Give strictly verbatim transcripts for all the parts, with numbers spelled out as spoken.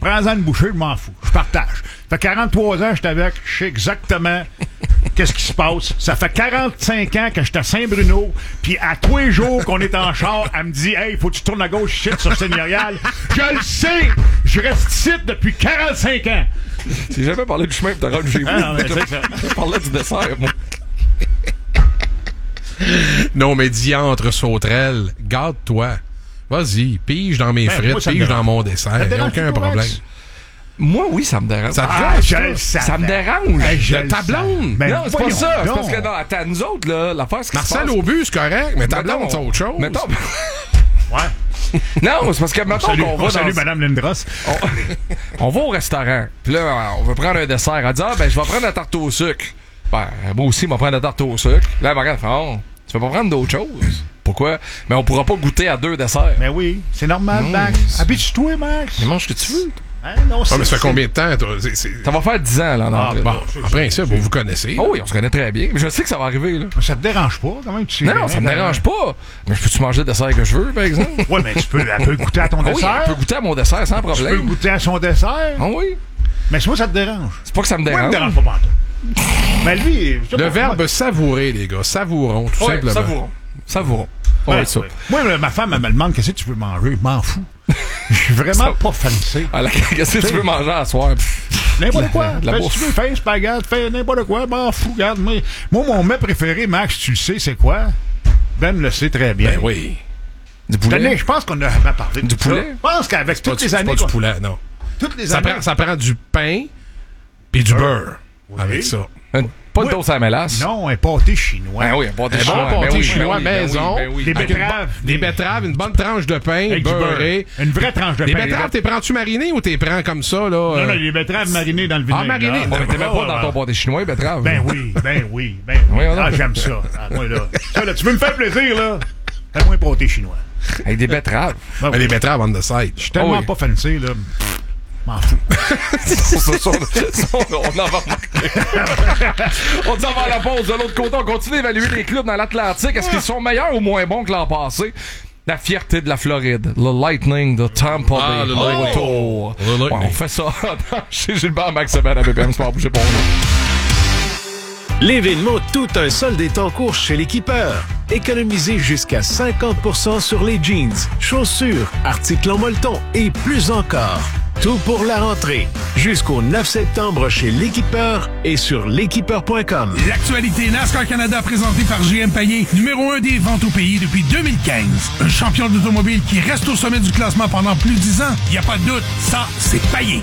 prends-en une bouchée, je m'en fous. Je partage. Ça fait quarante-trois ans que j'étais avec, je sais exactement qu'est-ce qui se passe. Ça fait quarante-cinq ans que j'étais à Saint-Bruno, puis à tous les jours qu'on est en char, elle me dit « Hey, faut que tu tournes à gauche ici sur Seigneurial. » Je le sais! Je reste ici depuis quarante-cinq ans. J'ai jamais parlé du chemin pour te rendre chez vous. Ah, non, mais c'est ça. Je parlais du dessert, moi. Non, mais diantre sauterelle, garde-toi. Vas-y, pige dans mes Ben, frites, moi, ça me pige dérange. dans mon dessert. Ça te Y a dérange aucun pas, problème. Max? Moi, oui, ça me dérange. Ça te Ah, dérange, je toi? le savais. Ça me dérange. Hey, je De le ta blonde? savais. Ben, non, c'est pas voyons ça. C'est donc. parce que non, attends, nous autres, là, l'affaire, ce qui se passe... Marcel Aubu, c'est correct, mais ta blonde, c'est autre chose. Mettons... Ouais. Non, c'est parce que mettons Salut, qu'on va on salue dans... Mme Lindros. On... on va au restaurant. Puis là, on veut prendre un dessert. Elle dit, ah, ben, je vais prendre la tarte au sucre. Ben, moi aussi, je vais prendre la tarte au sucre. Là, elle me regarde, oh, tu peux pas prendre d'autres choses. Pourquoi? Mais on pourra pas goûter à deux desserts. Mais oui, c'est normal, Non, Max. c'est- Habitue-toi, Max. Mais mange ce que tu veux. Hein, non, Ah, mais ça fait c'est- combien de temps? toi? C'est- c'est- Ça va faire dix ans, là, en Ah, anglais. Bon, en principe, vous vous connaissez. Oh oui, on se connaît très bien. Mais je sais que ça va arriver, là. Ça te dérange pas, quand même? Tu Non, non, ça me dérange pas. Mais je peux-tu manger le dessert que je veux, par exemple? Ouais, mais tu peux, elle peut goûter à ton Ah oui, dessert. elle peut goûter à mon dessert sans Tu peux problème. goûter à son dessert. Ah oui. Mais moi, ça te dérange. C'est pas que ça me Moi, il me dérange. dérange pas pantoute. Mais lui, je sais Le pas, verbe moi- savourer, les gars. Savourons, tout Ouais, simplement. savourons. Savourons. On va Ouais, être ça. ouais. Moi, ma femme, elle me demande qu'est-ce que tu veux manger. Je m'en fous. Je suis vraiment Ça- pas fancy. Ah, la- Qu'est-ce que tu veux manger à soir? Pff, N'importe quoi. de la Fais bouffe. si tu veux, fais un spaghette, fais n'importe quoi. M'en fous, regarde. Moi, moi, mon mets préféré, Max, tu le sais, c'est quoi? Ben le sait très bien. Ben oui. Du Cette année, poulet? je pense qu'on a jamais parlé de Du ça. poulet? Je pense qu'avec Pas toutes du, les c'est années... pas du qu'on- poulet, non. Toutes les Ça années... prend, ça prend du pain puis du beurre avec ça. Un- Pas de Oui. toast à la mélasse? Non, un pâté chinois. Ah oui, un pâté Un chinois. bon Ben pâté oui, chinois ben oui, ben maison. oui, ben oui. Des Avec une betteraves. bo- Des betteraves, une bonne tranche de pain Avec du beurre. beurré. Une vraie tranche de Les pain. betteraves, t'es prends-tu marinées ou t'es prends comme ça, là? Non, euh? non, les betteraves marinées dans le vinaigre. Ah, marinées. là. Bon, mais t'aimais Ah, pas dans ton ouais. pâté chinois, betterave? Ben oui, ben oui, ben oui. Oui, on a- Ah, j'aime ça. Ah, moi, là. Ça, là, tu veux me faire plaisir, là? Fais-moi un pâté chinois. Avec des betteraves. Ben Mais oui. les betteraves on the side. Je suis tellement Ah oui. pas fancy, là. M'en fous. Ça, ça, ça, on en va remarquer. On dit avant la pause. De l'autre côté, on continue d'évaluer les clubs dans l'Atlantique. Est-ce qu'ils sont meilleurs ou moins bons que l'an passé? La fierté de la Floride. Le Lightning de Tampa Bay. Ah, le Au Lightning. retour. Le Lightning. Ouais, on fait ça chez Gilbert Maximène à B P M Sport. Bougez pas. L'événement Tout un solde est en cours chez l'Équipeur. Économisez jusqu'à cinquante pour cent sur les jeans, chaussures, articles en molleton et plus encore. Tout pour la rentrée. Jusqu'au neuf septembre chez l'Équipeur et sur l'équipeur point com. L'actualité NASCAR Canada présentée par J M Payet, numéro un des ventes au pays depuis deux mille quinze. Un champion d'automobile qui reste au sommet du classement pendant plus de dix ans. Il n'y a pas de doute, ça, c'est Payet.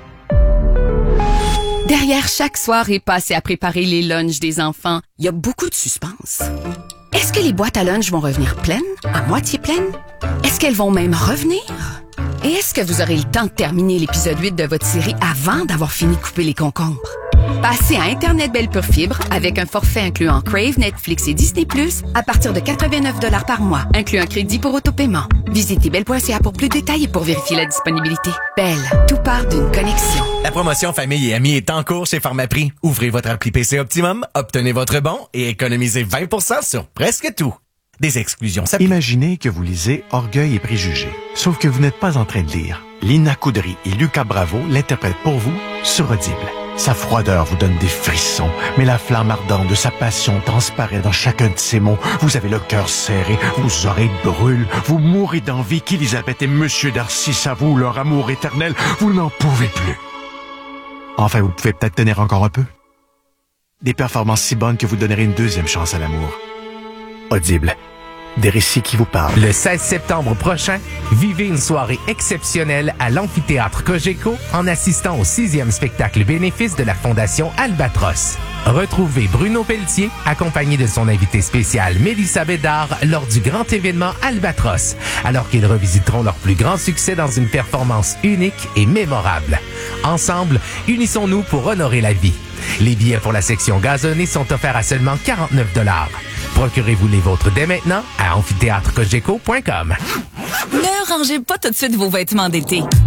Derrière chaque soirée passée à préparer les lunchs des enfants, il y a beaucoup de suspense. Est-ce que les boîtes à lunch vont revenir pleines? À moitié pleines? Est-ce qu'elles vont même revenir? Et est-ce que vous aurez le temps de terminer l'épisode huit de votre série avant d'avoir fini de couper les concombres? Passez à Internet Belle Pure Fibre avec un forfait incluant Crave, Netflix et Disney plus, à partir de quatre-vingt-neuf dollars par mois, inclus un crédit pour autopaiement. Visitez belle point c a pour plus de détails et pour vérifier la disponibilité. Belle, tout part d'une connexion. La promotion Famille et Amis est en cours chez Pharmaprix. Ouvrez votre appli P C Optimum, obtenez votre bon et économisez vingt pour cent sur presque tout. Des exclusions s'appliquent. Imaginez que vous lisez Orgueil et préjugés. Sauf que vous n'êtes pas en train de lire. Lina Coudry et Lucas Bravo l'interprètent pour vous sur Audible. Sa froideur vous donne des frissons, mais la flamme ardente de sa passion transparaît dans chacun de ses mots. Vous avez le cœur serré, vos oreilles brûlent, vous mourrez d'envie qu'Élisabeth et Monsieur Darcy s'avouent leur amour éternel. Vous n'en pouvez plus. Enfin, vous pouvez peut-être tenir encore un peu. Des performances si bonnes que vous donnerez une deuxième chance à l'amour. Audible. Des récits qui vous parlent. Le seize septembre prochain, vivez une soirée exceptionnelle à l'amphithéâtre Cogeco en assistant au sixième spectacle bénéfice de la Fondation Albatros. Retrouvez Bruno Pelletier, accompagné de son invité spécial Mélissa Bédard, lors du grand événement Albatros, alors qu'ils revisiteront leur plus grand succès dans une performance unique et mémorable. Ensemble, unissons-nous pour honorer la vie. Les billets pour la section gazonnée sont offerts à seulement quarante-neuf dollars. Procurez-vous les vôtres dès maintenant à amphithéâtre cogeco point com. Ne rangez pas tout de suite vos vêtements d'été.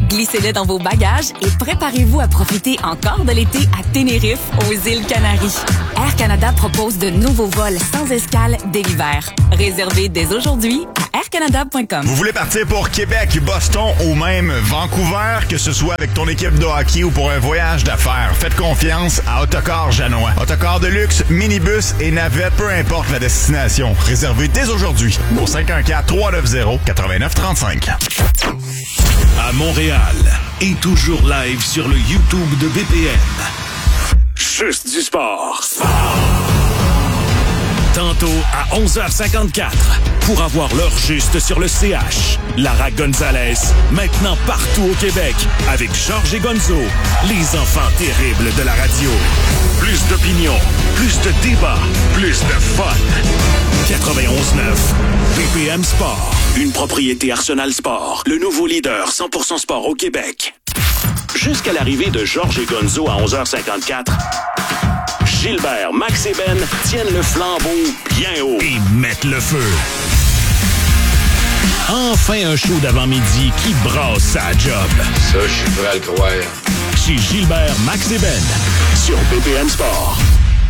Glissez-le dans vos bagages et préparez-vous à profiter encore de l'été à Tenerife, aux îles Canaries. Air Canada propose de nouveaux vols sans escale dès l'hiver. Réservez dès aujourd'hui à air canada point com. Vous voulez partir pour Québec, Boston ou même Vancouver, que ce soit avec ton équipe de hockey ou pour un voyage d'affaires, faites confiance à Autocar Janois. Autocar de luxe, minibus et navette, peu importe la destination. Réservez dès aujourd'hui au cinq un quatre, trois neuf zéro, neuf neuf trois cinq. À Montréal et toujours live sur le YouTube de B P M. Juste du sport. Tantôt à onze heures cinquante-quatre, pour avoir l'heure juste sur le C H. Lara Gonzalez, maintenant partout au Québec, avec Georges et Gonzo, les enfants terribles de la radio. Plus d'opinion, plus de débats, plus de fun. quatre-vingt-onze neuf, B P M Sport. Une propriété Arsenal Sport, le nouveau leader cent pour cent sport au Québec. Jusqu'à l'arrivée de Georges et Gonzo à onze heures cinquante-quatre, Gilbert, Max et Ben tiennent le flambeau bien haut et mettent le feu. Enfin un show d'avant-midi qui brasse sa job. Ça, je suis prêt à le croire. Chez Gilbert, Max et Ben, sur B P M Sport.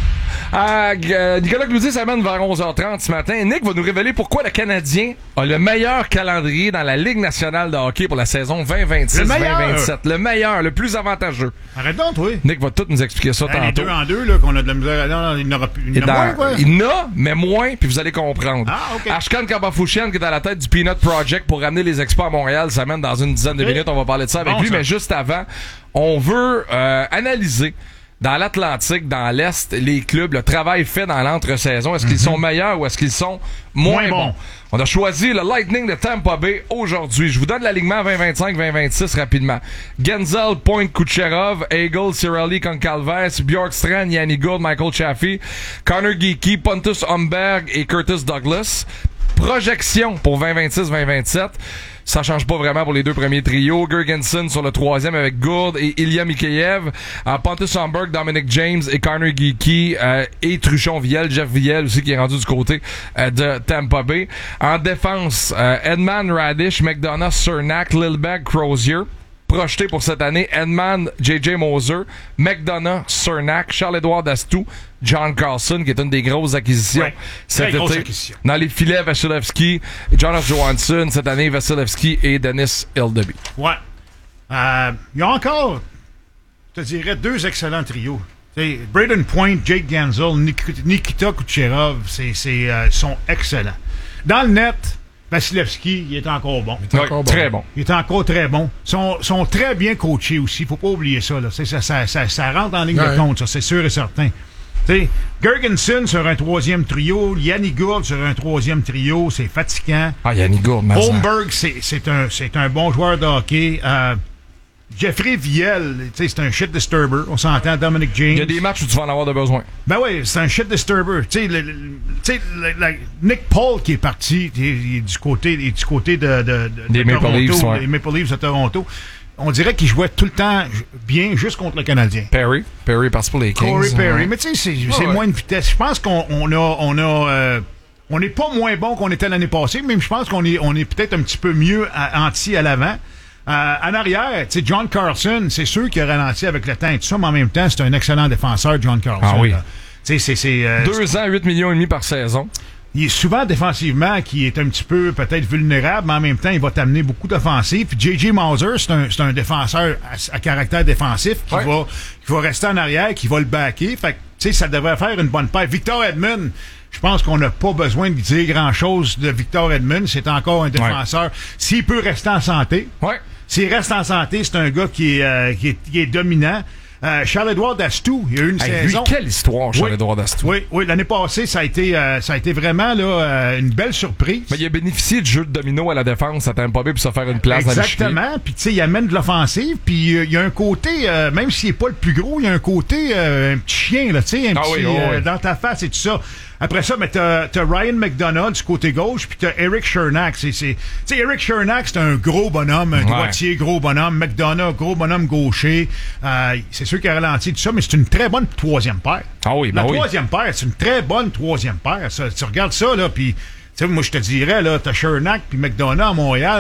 Ah, euh, Nicolas Cloutier s'amène vers onze heures trente ce matin. Nick va nous révéler pourquoi le Canadien a le meilleur calendrier dans la Ligue nationale de hockey pour la saison vingt vingt-six vingt vingt-sept. Le meilleur, le plus avantageux. Arrête donc, toi. Nick va tout nous expliquer ça Ben, tantôt. Les deux en deux, là, qu'on a de la misère. Non, il n'aura plus. Il Il en a moins, quoi. Il en a, mais moins, puis vous allez comprendre. Ah, OK. Ashkan Kabafouchian, qui est à la tête du Peanut Project pour ramener les expos à Montréal, s'amène dans une dizaine de OK. minutes. On va parler de ça avec Bon, lui, ça. mais juste avant, on veut euh, analyser dans l'Atlantique, dans l'Est, les clubs, le travail fait dans l'entre-saison. Est-ce qu'ils Mm-hmm. sont meilleurs ou est-ce qu'ils sont moins, Moins bons? bons? On a choisi le Lightning de Tampa Bay aujourd'hui. Je vous donne l'alignement vingt vingt-cinq vingt vingt-six rapidement. Genzel, Point, Kucherov, Hagel, Cirelli, Concalves, Bjorkstrand, Yanni Gould, Michael Chaffee, Connor Geeky, Pontus Holmberg et Curtis Douglas. Projection pour vingt vingt-six vingt vingt-sept. Ça change pas vraiment pour les deux premiers trios. Gergensen sur le troisième avec Gould et Ilya Mikheyev. Euh, Pontus Holmberg, Dominic James et Connor Geeky euh, et Truchon-Viel, Jeff Viel aussi qui est rendu du côté euh, de Tampa Bay. En défense, euh, Edman, Radish, McDonough, Cernak, Lilbeck, Crozier. Projeté pour cette année, Edman, J J Moser, McDonough, Cernak, Charles-Édouard Astou, John Carlson, qui est une des grosses acquisitions Ouais, cet très grosse été. acquisition. Dans les filets, Vasilevski, Jonas Johansson, cette année, Vasilevski et Dennis Hildeby. Ouais. Euh, il y a encore, je te dirais, deux excellents trios. T'sais, Braden Point, Jake Genzel, Nik- Nikita Kucherov, c'est, c'est, euh, sont excellents. Dans le net, Vasilevski, il est encore bon. Ouais, très bon. Il est encore très bon. Ils sont, sont très bien coachés aussi. Faut pas oublier ça. Là. Ça, ça, ça. Ça rentre en ligne Ouais. de compte, ça, c'est sûr et certain. T'sais, Gergensen sur un troisième trio, Yanni Gould sur un troisième trio, c'est fatigant. Ah, Yanni Gould, mais ça. Holmberg, c'est, c'est, un, c'est un bon joueur de hockey. Euh, Jeffrey Viel, c'est un shit disturber. On s'entend, Dominic James. Il y a des matchs où tu vas en avoir de besoin. Ben oui, c'est un shit disturber. Tu sais, le, le, t'sais, le, le, Nick Paul qui est parti, il est, il est du côté, il est du côté de, de, de, Des de Maple Toronto, Leafs, ouais. les Maple Leafs de Toronto. On dirait qu'il jouait tout le temps bien juste contre le Canadien. Perry. Perry est parti pour les Kings. Corey Perry. Ouais. Mais tu sais, c'est, c'est ouais. moins de vitesse. Je pense qu'on on a... On a euh, on n'est pas moins bon qu'on était l'année passée, mais je pense qu'on est, on est peut-être un petit peu mieux à, anti à l'avant. Euh, en arrière, tu sais, John Carlson, c'est sûr qu'il a ralenti avec le temps et tout ça, mais en même temps, c'est un excellent défenseur, John Carlson. Ah oui. Tu sais, c'est... c'est euh, Deux ans, huit millions et demi par saison. il est souvent défensivement qui est un petit peu peut-être vulnérable, mais en même temps, il va t'amener beaucoup d'offensives. Puis J J Mauser, c'est un, c'est un défenseur à, à caractère défensif qui, ouais. va, qui va rester en arrière, qui va le backer. Fait que, tu sais, ça devrait faire une bonne paire. Victor Edmond, je pense qu'on n'a pas besoin de dire grand-chose de Victor Edmond. C'est encore un défenseur. Ouais. S'il peut rester en santé, ouais. s'il reste en santé, c'est un gars qui est, euh, qui est, qui est dominant. Euh, Charles-Édouard Dastou, il y a eu une hey, saison. Lui, quelle histoire, Charles-Édouard oui, Dastou. Oui, oui, l'année passée, ça a été, euh, ça a été vraiment là, euh, une belle surprise. Mais il a bénéficié du jeu de domino à la défense à Tampa Bay pour se faire une place. Exactement. Puis tu sais, il amène de l'offensive. Puis euh, il y a un côté, euh, même s'il est pas le plus gros, il y a un côté, euh, un petit chien là, tu sais, un ah petit oui, oh, euh, oui. dans ta face et tout ça. Après ça, mais t'as, t'as Ryan McDonough du côté gauche, puis t'as Eric Chernak. C'est, c'est, tu sais, Eric Chernak, c'est un gros bonhomme, un ouais. droitier, gros bonhomme. McDonough, gros bonhomme gaucher. Euh, c'est sûr qu'il a ralenti tout ça, mais c'est une très bonne troisième paire. Ah oui, ben La oui. troisième paire, c'est une très bonne troisième paire. Ça, tu regardes ça, là, puis tu sais, moi, je te dirais, là, t'as Chernak puis McDonough à Montréal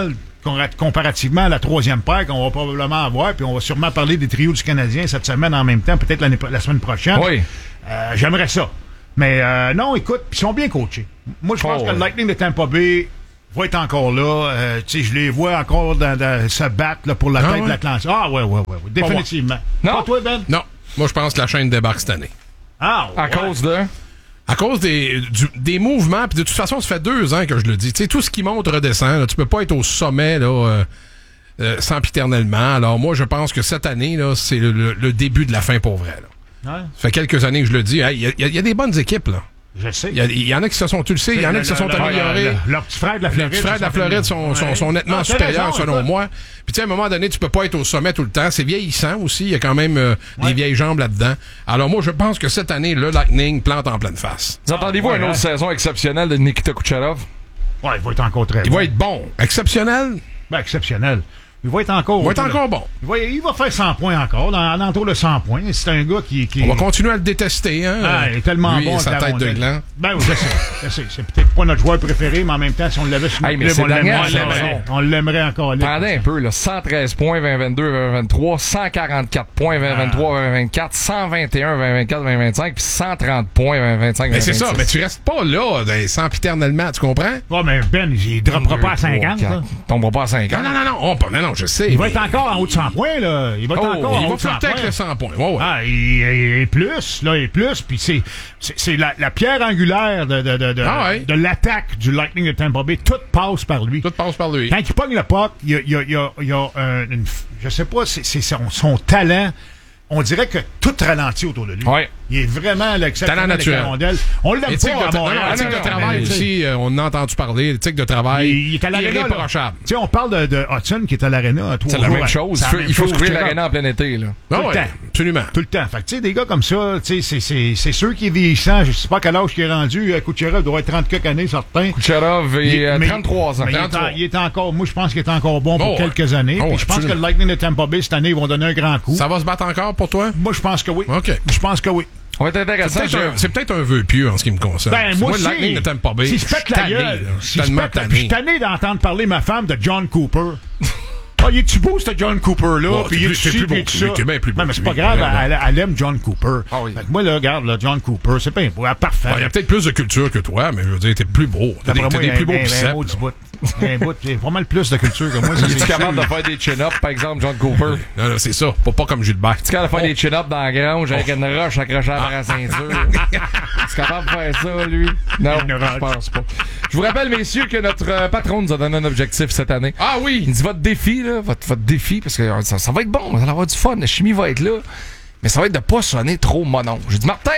comparativement à la troisième paire qu'on va probablement avoir, puis on va sûrement parler des trios du Canadien cette semaine en même temps, peut-être l'année, la semaine prochaine. Oui. Euh, j'aimerais ça. Mais euh, non, écoute, ils sont bien coachés. Moi, je pense oh, que le Lightning de Tampa Bay va être encore là. Euh, tu sais, je les vois encore dans, dans, se battre là, pour la Ah, tête ouais? de l'Atlantique. Ah, ouais, ouais, ouais, ouais, définitivement. Non. Pas toi, Ben? Non. Moi, je pense que la chaîne débarque cette année. Ah, ouais. À cause de... À cause des, du- des mouvements, puis de toute façon, ça fait deux ans que je le dis. Tu sais, tout ce qui monte redescend. Là. Tu peux pas être au sommet là, euh, euh, sempiternellement. Alors moi, je pense que cette année, là, c'est le, le- le début de la fin pour vrai. Là. Ouais. Ça fait quelques années que je le dis. Il hey, y, a- y a des bonnes équipes, là. Je sais. Il y, a- y en a qui se sont, tu le sais, il y en a qui se sont Le- le- améliorés. le- le- Leurs petits frères de la Les Floride. petits frères de la Floride sont, sont, sont nettement Ah, t'as supérieurs, raison, selon écoute. moi. Puis tu sais, à un moment donné, tu peux pas être au sommet tout le temps. C'est vieillissant aussi. Il y a quand même euh, Ouais. des vieilles jambes là-dedans. Alors moi, je pense que cette année, le Lightning plante en pleine face. Vous entendez-vous ouais, une autre hein? saison exceptionnelle de Nikita Kucherov? Ouais, il va être encore très Il bon. va être bon. Exceptionnel. Ben, exceptionnel. Il va être encore... Il va être encore bon. Il va, il va faire cent points encore, dans, en entour de cent points. C'est un gars qui... qui... On va continuer à le détester, hein. Ah, il est tellement Lui bon et avec sa la tête de rondelle. gland. Ben oui, je sais. Je sais. C'est peut-être pas notre joueur préféré, mais en même temps, si on l'avait sur Hey, notre mais club, c'est on la l'aimerait. dernière On l'aimerait. saison. On l'aimerait encore. là. Pendant un peu, là, cent treize points, vingt vingt-deux, vingt vingt-trois, cent quarante-quatre points, vingt vingt-trois, vingt vingt-quatre, cent vingt et un, vingt vingt-quatre, vingt vingt-cinq, puis cent trente points, vingt vingt-cinq, Mais vingt c'est ça, vingt-six. mais tu restes pas là, dans- sempiternellement, tu comprends? Ouais, mais Ben, il droppera pas à cinquante. quatre. là. Tombera pas à cinquante. Non, non, non, non, on, non, non, je sais. Il va mais- être encore en haut de cent points, là. Il va être Oh, encore en Il haut va de cent peut-être points. le cent points. Ouais, ouais. Ah, il, il- il plus, là, il plus, puis c'est, c'est, c'est la, la pierre angulaire de, de, de, de, Ah ouais. de l'attaque du Lightning de Tampa Bay. Tout passe par lui. Tout passe par lui. Quand il pogne le puck, il y a, il y a, il y a, il y a euh, une, je sais pas, c'est, c'est son, son talent. On dirait que tout ralentit autour de lui. Ouais. Il est vraiment l'exceptionnel Talent avec la naturel. rondelle. On l'aime Éthique pas de, à tra- Montréal. non, éthique Non, de non, travail mais, tu sais, aussi, euh, on en a entendu parler. Éthique de travail. Il, il est à l'aréna, là. irréprochable. Tu sais, on parle de, de Hudson qui est à l'aréna à trois C'est la jours. même chose. C'est Il la faut, même il faut chose. se courir Kucherov. l'aréna en plein été, là. Ah tout le ouais, temps. absolument. Tout le temps. Fait que, tu sais, des gars comme ça, tu sais, c'est, c'est, c'est sûr qu'il est vieillissant. Je sais pas à quel âge qu'il est rendu. Euh, Kucherov doit être trente quelques années, certain. Kucherov Il- est euh, mais- trente-trois ans. mais il, est en- trente-trois. il est encore, moi, je pense qu'il est encore bon pour Oh, ouais. quelques années. Oh, Puis je pense que absolument. le Lightning de Tampa Bay, cette année, ils vont donner un grand coup. Ça va se battre encore pour toi? Moi, je pense que oui. OK. Je pense que oui. On va être C'est intéressant. peut-être, je- un, c'est peut-être un vœu pieux en ce qui me concerne. Ben, moi, le Lightning ne t'aime pas bien. Si je pète la gueule, si je tellement pète la- puis je suis tanné. tanné d'entendre parler ma femme de John Cooper. Ah, il est-tu beau, ce John Cooper-là? Bon, Puis t'es il plus- est-tu t'es plus ci, beau puis que tout lui, ça. t'es bien plus beau Non, mais que c'est lui. pas grave, Vraiment. elle, elle aime John Cooper. Ah oui. Fait que moi, là, regarde, là, John Cooper, c'est pas un beau, parfait. Bon, il y a peut-être plus de culture que toi, mais je veux dire, t'es plus beau. T'as des, D'après t'as moi, des il y a plus un- beaux un- un biceps. beau petit bout. Un bout, il y a pas mal plus de culture que moi. ça, Il c'est est capable sûr. de faire des chin-ups, par exemple, John Cooper. Non, non, c'est ça. Pas, pas comme Gilbert. Tu es capable de faire des chin-ups dans la grange avec une roche accrochée à la ceinture. Tu es capable de faire ça, lui? Non, Une roche. je pense pas. Je vous rappelle, messieurs, que notre euh, patron nous a donné un objectif cette année. Ah Il oui! dit votre défi, là, votre, votre défi, parce que euh, ça, ça va être bon, vous allez avoir du fun, la chimie va être là, mais ça va être de pas sonner trop monon. J'ai dit, Martin,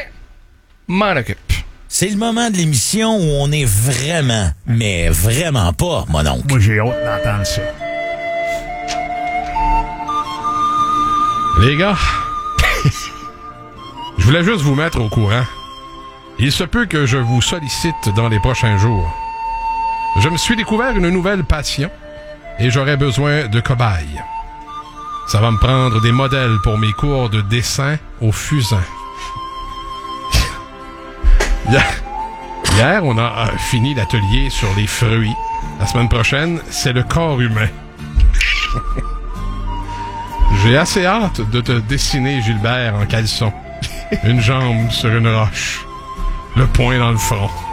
m'en occupe. C'est le moment de l'émission où on est vraiment, mais vraiment pas, mon oncle. Moi, j'ai hâte d'entendre ça. Les gars, je voulais juste vous mettre au courant. Il se peut que je vous sollicite dans les prochains jours. Je me suis découvert une nouvelle passion et j'aurais besoin de cobayes. Ça va me prendre des modèles pour mes cours de dessin au fusain. Hier, hier, on a euh, fini l'atelier sur les fruits. La semaine prochaine, c'est le corps humain. J'ai assez hâte de te dessiner Gilbert en caleçon. Une jambe sur une roche. Le poing dans le front.